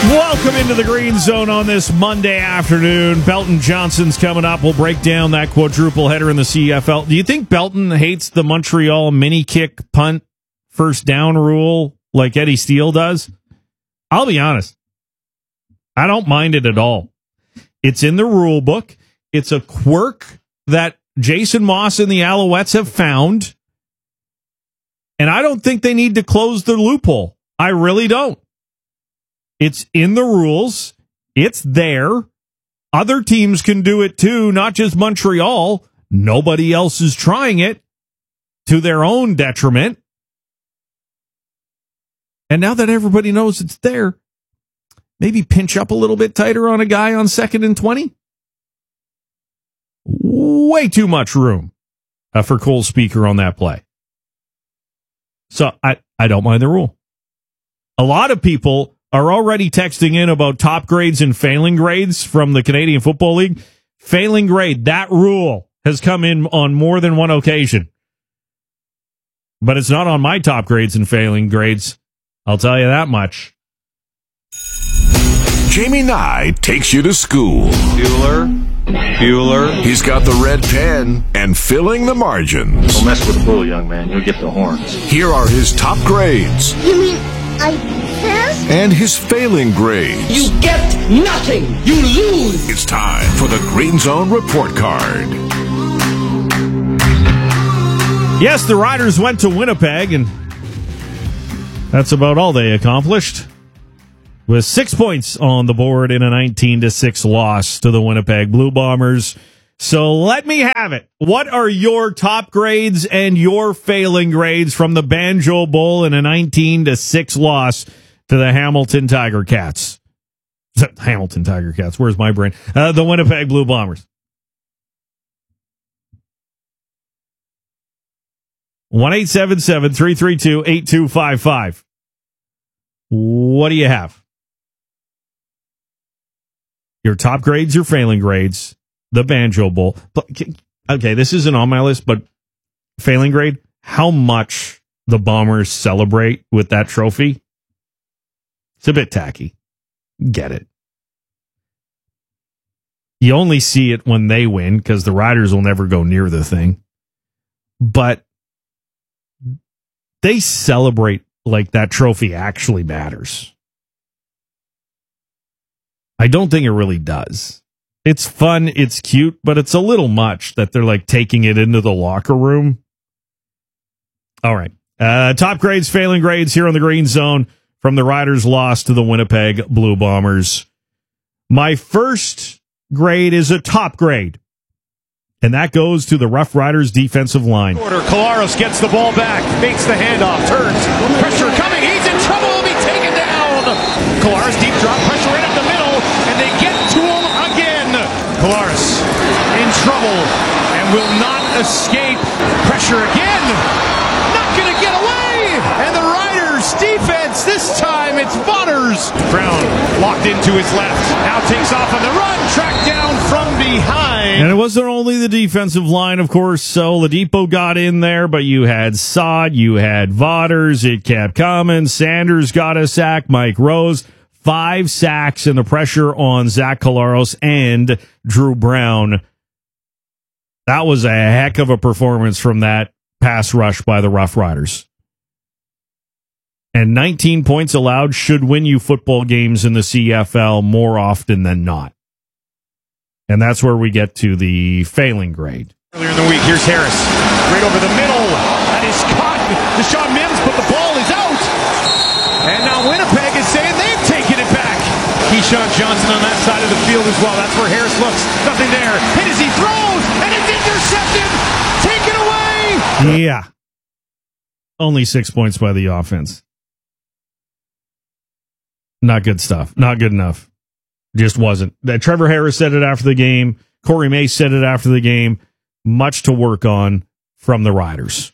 Welcome into the Green Zone on this Monday afternoon. Belton Johnson's coming up. We'll break down that quadruple header in the CFL. Do you think Belton hates the Montreal mini kick punt first down rule like Eddie Steele does? I'll be honest. I don't mind it at all. It's in the rule book. It's a quirk that Jason Moss and the Alouettes have found. And I don't think they need to close the loophole. I really don't. It's in the rules. It's there. Other teams can do it too, not just Montreal. Nobody else is trying it to their own detriment. And now that everybody knows it's there, maybe pinch up a little bit tighter on a guy on 2nd and 20. Way too much room for Cole Speaker on that play. So I don't mind the rule. A lot of people are already texting in about top grades and failing grades from the Canadian Football League. Failing grade, that rule has come in on more than one occasion. But it's not on my top grades and failing grades. I'll tell you that much. Jamie Nye takes you to school. Bueller. He's got the red pen and filling the margins. Don't mess with the bull, young man. You'll get the horns. Here are his top grades. You mean I passed? And his failing grades. You get nothing. You lose. It's time for the Green Zone Report Card. Yes, the Riders went to Winnipeg, and that's about all they accomplished. With 6 points on the board in a 19-6 loss to the Winnipeg Blue Bombers. So let me have it. What are your top grades and your failing grades from the Banjo Bowl in a 19-6 loss to the Hamilton Tiger Cats? Hamilton Tiger Cats. Where's my brain? The Winnipeg Blue Bombers. 1-877-332-8255. What do you have? Your top grades, your failing grades, the Banjo Bowl. Okay, this isn't on my list, but failing grade, how much the Bombers celebrate with that trophy? It's a bit tacky. Get it. You only see it when they win because the Riders will never go near the thing. But they celebrate like that trophy actually matters. I don't think it really does. It's fun, it's cute, but it's a little much that they're like taking it into the locker room. All right. Top grades, failing grades here on the Green Zone from the Riders' loss to the Winnipeg Blue Bombers. My first grade is a top grade, and that goes to the Rough Riders defensive line. Collaros gets the ball back, makes the handoff, turns, pressure coming, he's in trouble, will be taken down. Collaros deep drop, pressure right up the middle, and they get to him again. Collaros in trouble and will not escape. Pressure again, not going to get away, and the Riders defense, this time it's Butters. Brown locked into his left, now takes off on the run, tracked down from behind. And it wasn't only the defensive line, of course, so Oladipo got in there, but you had Sod, you had Vaughters, it kept coming. Sanders got a sack, Mike Rose, 5 sacks, and the pressure on Zach Collaros and Drew Brown. That was a heck of a performance from that pass rush by the Rough Riders. And 19 points allowed should win you football games in the CFL more often than not. And that's where we get to the failing grade. Earlier in the week, here's Harris. Right over the middle. That is caught. Deshaun Mims, but the ball is out. And now Winnipeg is saying they've taken it back. Keyshawn Johnson on that side of the field as well. That's where Harris looks. Nothing there. Hit as he throws, and it's intercepted. Taken away. Yeah. Only 6 points by the offense. Not good stuff. Not good enough. Just wasn't. Trevor Harris said it after the game. Corey May said it after the game. Much to work on from the Riders.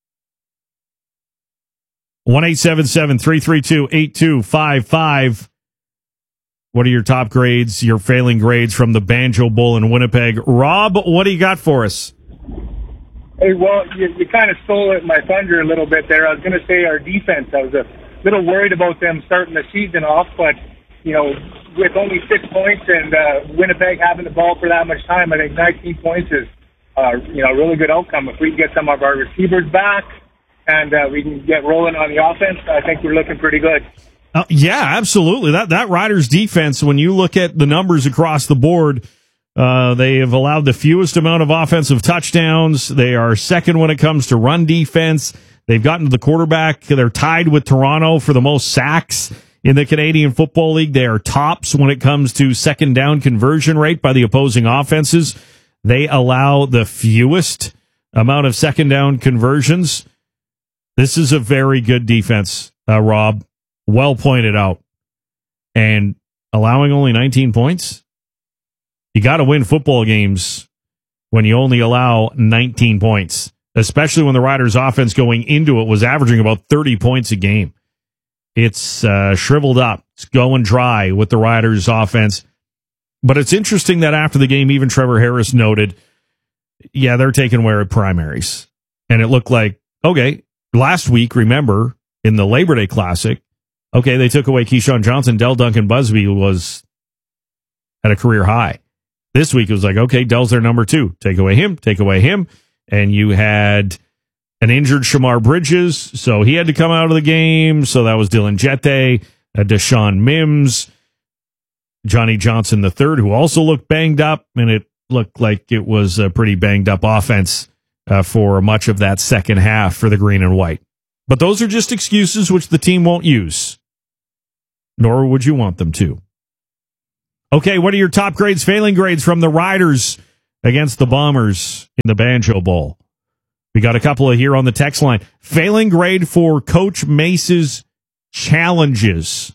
1-877-332-8255. What are your top grades, your failing grades from the Banjo Bowl in Winnipeg? Rob, what do you got for us? Hey, well, you kind of stole my thunder a little bit there. I was going to say our defense. I was a little worried about them starting the season off, but with only 6 points and Winnipeg having the ball for that much time, I think 19 points is, a really good outcome. If we can get some of our receivers back and we can get rolling on the offense, I think we're looking pretty good. Yeah, absolutely. That Riders defense, when you look at the numbers across the board, they have allowed the fewest amount of offensive touchdowns. They are second when it comes to run defense. They've gotten to the quarterback. They're tied with Toronto for the most sacks in the Canadian Football League. They are tops when it comes to second down conversion rate by the opposing offenses. They allow the fewest amount of second down conversions. This is a very good defense, Rob. Well pointed out. And allowing only 19 points? You got to win football games when you only allow 19 points, especially when the Riders' offense going into it was averaging about 30 points a game. It's shriveled up. It's going dry with the Riders' offense. But it's interesting that after the game, even Trevor Harris noted, yeah, they're taking away at primaries. And it looked like, okay, last week, remember, in the Labor Day Classic, okay, they took away Keyshawn Johnson. Dell Duncan Busby was at a career high. This week, it was like, okay, Dell's their number 2. Take away him. And you had an injured Shamar Bridges, so he had to come out of the game. So that was Dylan Jette, Deshaun Mims, Johnny Johnson III, who also looked banged up, and it looked like it was a pretty banged up offense for much of that second half for the green and white. But those are just excuses which the team won't use, nor would you want them to. Okay, what are your top grades, failing grades from the Riders against the Bombers in the Banjo Bowl? We got a couple of here on the text line. Failing grade for Coach Mace's challenges.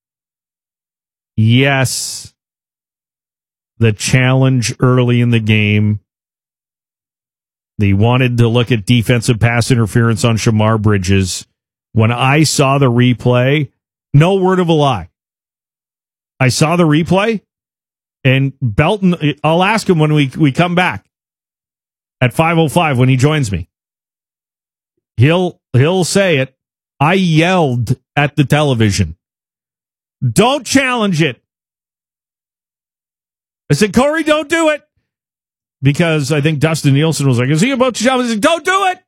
Yes, the challenge early in the game. They wanted to look at defensive pass interference on Shamar Bridges. When I saw the replay, no word of a lie. I saw the replay, and Belton, I'll ask him when we come back at 5:05 when he joins me. He'll say it. I yelled at the television, "Don't challenge it." I said, "Corey, don't do it." Because I think Dustin Nielsen was like, "Is he about to challenge?" I said, "Don't do it."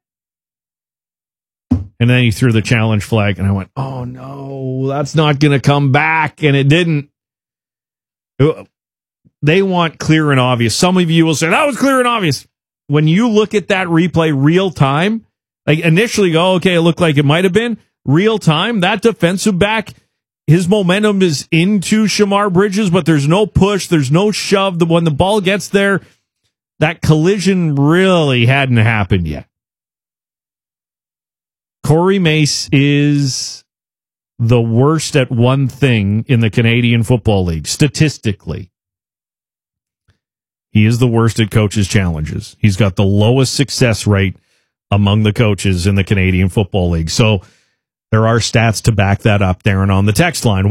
And then he threw the challenge flag, and I went, "Oh no, that's not going to come back." And it didn't. They want clear and obvious. Some of you will say, "That was clear and obvious." When you look at that replay real time, like initially go, okay, it looked like it might have been real time. That defensive back, his momentum is into Shamar Bridges, but there's no push, there's no shove. When the ball gets there, that collision really hadn't happened yet. Corey Mace is the worst at one thing in the Canadian Football League, statistically. He is the worst at coaches' challenges. He's got the lowest success rate among the coaches in the Canadian Football League. So there are stats to back that up, Darren, on the text line.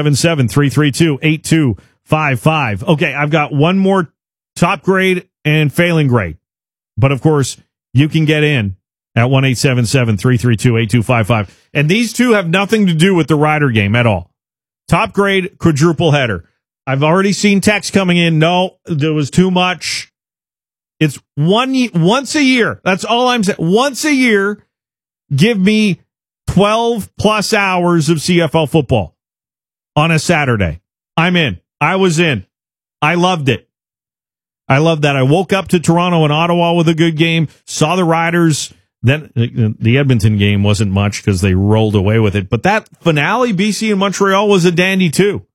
1-877-332-8255. Okay, I've got one more top grade and failing grade. But, of course, you can get in at 1-877-332-8255. And these two have nothing to do with the Rider game at all. Top grade, quadruple header. I've already seen texts coming in. No, there was too much. It's once a year. That's all I'm saying. Once a year, give me 12-plus hours of CFL football on a Saturday. I'm in. I was in. I loved it. I love that. I woke up to Toronto and Ottawa with a good game, saw the Riders. Then the Edmonton game wasn't much because they rolled away with it. But that finale, BC and Montreal, was a dandy too.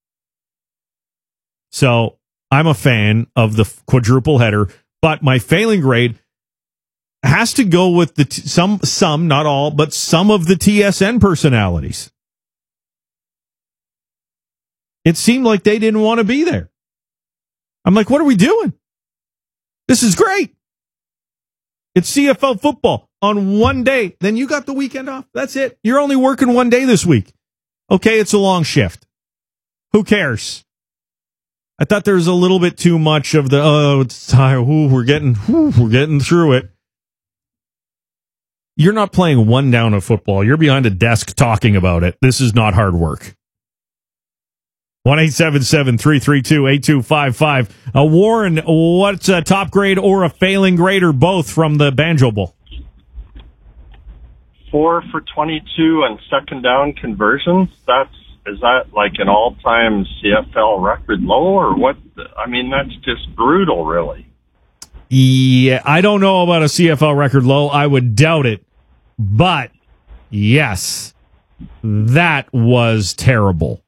So I'm a fan of the quadruple header, but my failing grade has to go with the some, not all, but some of the TSN personalities. It seemed like they didn't want to be there. I'm like, what are we doing? This is great. It's CFL football on one day. Then you got the weekend off. That's it. You're only working one day this week. Okay, it's a long shift. Who cares? I thought there was a little bit too much of the, it's tired. We're getting through it. You're not playing one down of football. You're behind a desk talking about it. This is not hard work. 1-877-332-8255. Warren, what's a top grade or a failing grade or both from the Banjo Bowl? 4 for 22 on second down conversions. Is that like an all-time CFL record low or what? I mean, that's just brutal, really. Yeah, I don't know about a CFL record low. I would doubt it. But, yes, that was terrible.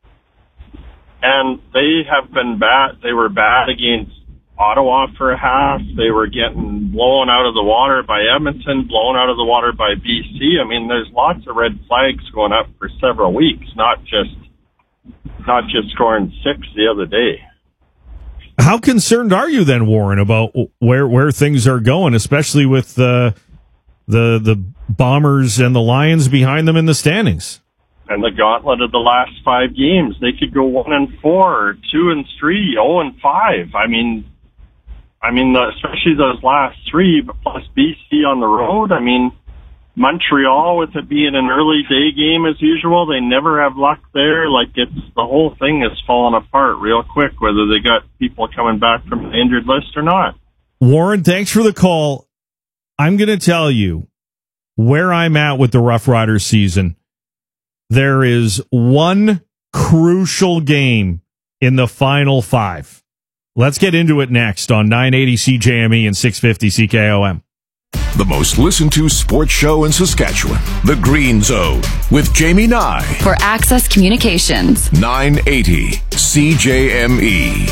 And they have been bad. They were bad against Ottawa for a half. They were getting blown out of the water by Edmonton, blown out of the water by BC. I mean, there's lots of red flags going up for several weeks, not just scoring 6 the other day. How concerned are you then, Warren, about where things are going, especially with the Bombers and the Lions behind them in the standings? And the gauntlet of the last 5 games, they could go 1-4, or 2-3, 0-5. I mean, especially those last 3, but plus BC on the road. I mean, Montreal, with it being an early day game as usual, they never have luck there. Like, the whole thing is falling apart real quick, whether they got people coming back from the injured list or not. Warren, thanks for the call. I'm going to tell you where I'm at with the Rough Riders season. There is one crucial game in the final 5. Let's get into it next on 980 CJME and 650 CKOM. The most listened to sports show in Saskatchewan, The Green Zone, with Jamie Nye. For Access Communications. 980 CJME.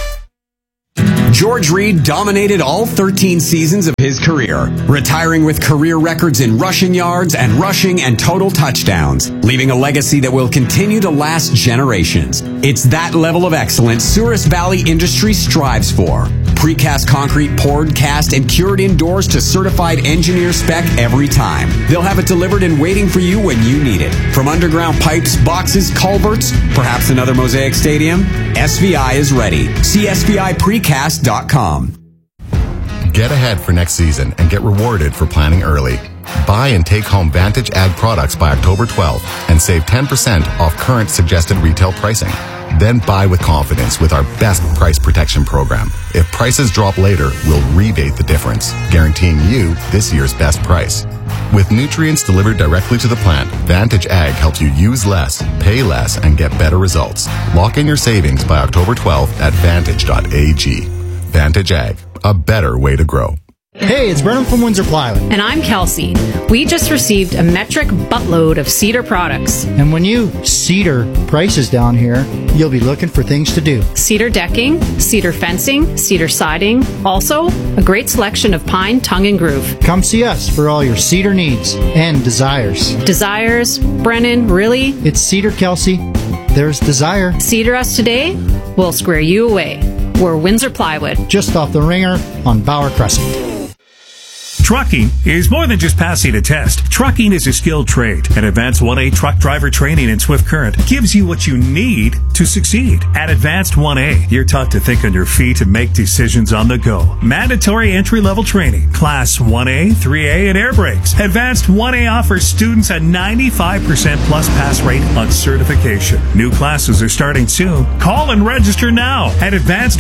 George Reed dominated all 13 seasons of his career, retiring with career records in rushing yards and rushing and total touchdowns, leaving a legacy that will continue to last generations. It's that level of excellence Souris Valley Industries strives for. Precast concrete poured, cast, and cured indoors to certified engineer spec every time. They'll have it delivered and waiting for you when you need it. From underground pipes, boxes, culverts, perhaps another Mosaic Stadium, SVI is ready. See SVIPrecast.com. Get ahead for next season and get rewarded for planning early. Buy and take home Vantage Ag products by October 12th and save 10% off current suggested retail pricing. Then buy with confidence with our best price protection program. If prices drop later, we'll rebate the difference, guaranteeing you this year's best price. With nutrients delivered directly to the plant, Vantage Ag helps you use less, pay less, and get better results. Lock in your savings by October 12th at vantage.ag. Vantage Ag, a better way to grow. Hey, it's Brennan from Windsor Plywood. And I'm Kelsey. We just received a metric buttload of Cedar products. And when you Cedar prices down here, you'll be looking for things to do. Cedar decking, cedar fencing, cedar siding. Also, a great selection of pine, tongue, and groove. Come see us for all your cedar needs and desires. Desires? Brennan, really? It's Cedar, Kelsey. There's desire. Cedar us today, we'll square you away. We're Windsor Plywood. Just off the ringer on Bauer Crescent. Trucking is more than just passing a test. Trucking is a skilled trade, and Advanced 1A truck driver training in Swift Current gives you what you need to succeed. At Advanced 1A, you're taught to think on your feet and make decisions on the go. Mandatory entry-level training, Class 1A, 3A, and air brakes. Advanced 1A offers students a 95% plus pass rate on certification. New classes are starting soon. Call and register now at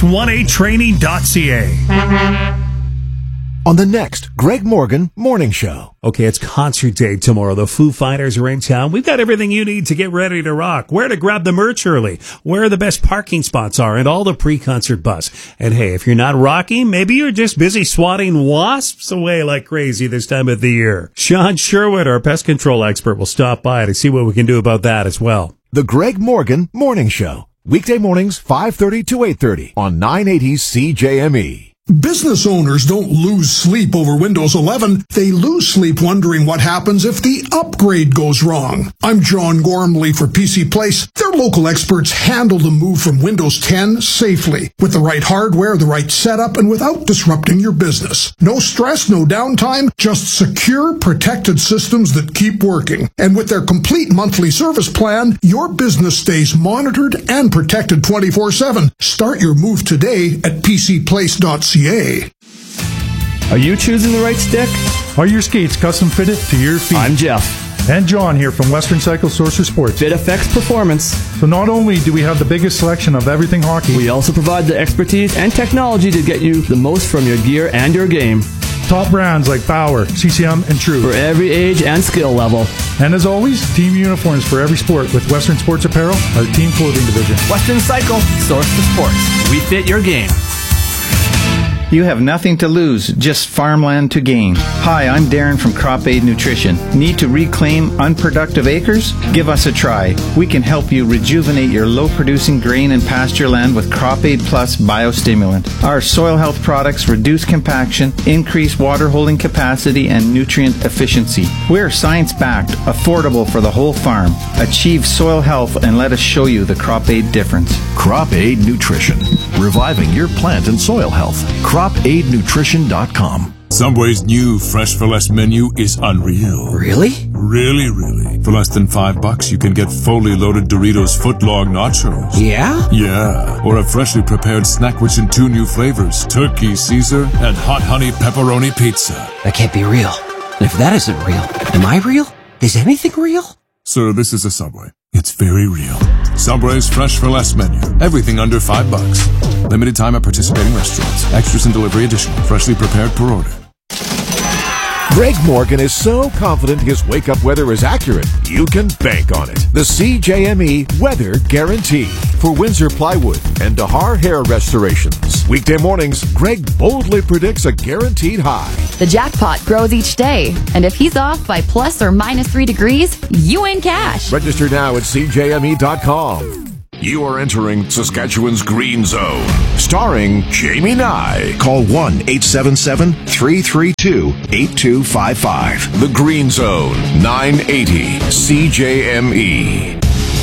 advanced1atraining.ca. On the next Greg Morgan Morning Show. Okay, it's concert day tomorrow. The Foo Fighters are in town. We've got everything you need to get ready to rock. Where to grab the merch early, where the best parking spots are, and all the pre-concert buzz. And hey, if you're not rocking, maybe you're just busy swatting wasps away like crazy this time of the year. Sean Sherwood, our pest control expert, will stop by to see what we can do about that as well. The Greg Morgan Morning Show. Weekday mornings, 5:30 to 8:30 on 980 CJME. Business owners don't lose sleep over Windows 11. They lose sleep wondering what happens if the upgrade goes wrong. I'm John Gormley for PC Place. Their local experts handle the move from Windows 10 safely, with the right hardware, the right setup, and without disrupting your business. No stress, no downtime, just secure, protected systems that keep working. And with their complete monthly service plan, your business stays monitored and protected 24/7. Start your move today at pcplace.ca. Are you choosing the right stick? Are your skates custom fitted to your feet? I'm Jeff. And John here from Western Cycle Sorcerer Sports. Fit affects performance. So not only do we have the biggest selection of everything hockey, we also provide the expertise and technology to get you the most from your gear and your game. Top brands like Bauer, CCM, and True. For every age and skill level. And as always, team uniforms for every sport with Western Sports Apparel, our team clothing division. Western Cycle, source for sports. We fit your game. You have nothing to lose, just farmland to gain. Hi, I'm Darren from Crop Aid Nutrition. Need to reclaim unproductive acres? Give us a try. We can help you rejuvenate your low-producing grain and pasture land with Crop Aid Plus biostimulant. Our soil health products reduce compaction, increase water holding capacity, and nutrient efficiency. We're science-backed, affordable for the whole farm. Achieve soil health and let us show you the Crop Aid difference. Crop Aid Nutrition, reviving your plant and soil health. CropAidNutrition.com. Subway's new Fresh for Less menu is unreal. Really? Really. For less than $5, you can get fully loaded Doritos footlong nachos. Yeah? Yeah. Or a freshly prepared snack which in 2 new flavors, Turkey Caesar and Hot Honey Pepperoni Pizza. That can't be real. And if that isn't real, am I real? Is anything real? Sir, this is a Subway. It's very real. Subway's Fresh for Less menu. Everything under $5. Limited time at participating restaurants. Extras and delivery additional. Freshly prepared per order. Greg Morgan is so confident his wake-up weather is accurate, you can bank on it. The CJME Weather Guarantee for Windsor Plywood and Dahar Hair Restorations. Weekday mornings, Greg boldly predicts a guaranteed high. The jackpot grows each day, and if he's off by plus or minus 3 degrees, you win cash. Register now at CJME.com. You are entering Saskatchewan's Green Zone, starring Jamie Nye. Call 1-877-332-8255. The Green Zone, 980 CJME.